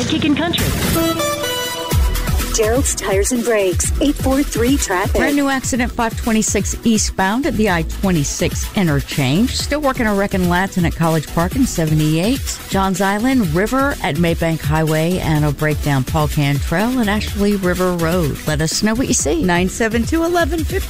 Sidekick and Country. Gerald's Tires and Brakes, 843 traffic. Brand new accident 526 eastbound at the I-26 interchange. Still working a wreck in Latson at College Park in 78. Johns Island River at Maybank Highway and a breakdown Paul Cantrell and Ashley River Road. Let us know what you see. 972-1150.